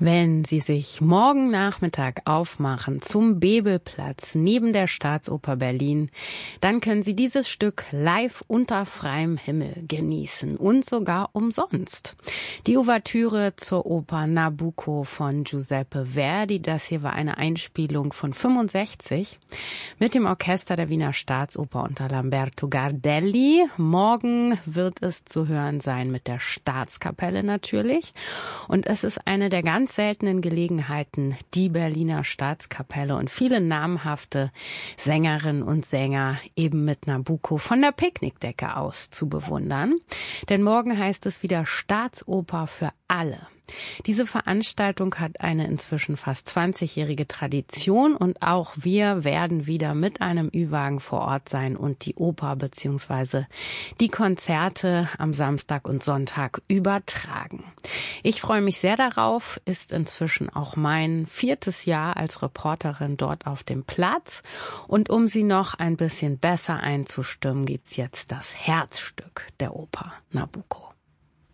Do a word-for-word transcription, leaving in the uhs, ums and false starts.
Wenn Sie sich morgen Nachmittag aufmachen zum Bebelplatz neben der Staatsoper Berlin, dann können Sie dieses Stück live unter freiem Himmel genießen und sogar umsonst. Die Ouvertüre zur Oper Nabucco von Giuseppe Verdi, das hier war eine Einspielung von fünfundsechzig mit dem Orchester der Wiener Staatsoper unter Lamberto Gardelli. Morgen wird es zu hören sein mit der Staatskapelle natürlich. Und es ist eine der ganz seltenen Gelegenheiten, die Berliner Staatskapelle und viele namhafte Sängerinnen und Sänger eben mit Nabucco von der Picknickdecke aus zu bewundern. Denn morgen heißt es wieder Staatsoper für alle. Diese Veranstaltung hat eine inzwischen fast zwanzigjährige Tradition und auch wir werden wieder mit einem Ü-Wagen vor Ort sein und die Oper bzw. die Konzerte am Samstag und Sonntag übertragen. Ich freue mich sehr darauf, ist inzwischen auch mein viertes Jahr als Reporterin dort auf dem Platz und um Sie noch ein bisschen besser einzustimmen, gibt's jetzt das Herzstück der Oper Nabucco.